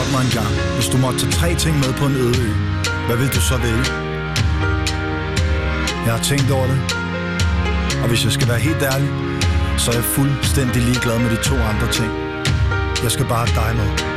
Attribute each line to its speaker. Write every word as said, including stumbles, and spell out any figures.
Speaker 1: spurgt mig engang, hvis du måtte tage tre ting med på en øde ø, hvad vil du så vælge? Jeg har tænkt over det, og hvis jeg skal være helt ærlig, så er jeg fuldstændig ligeglad med de to andre ting. Jeg skal bare have dig med.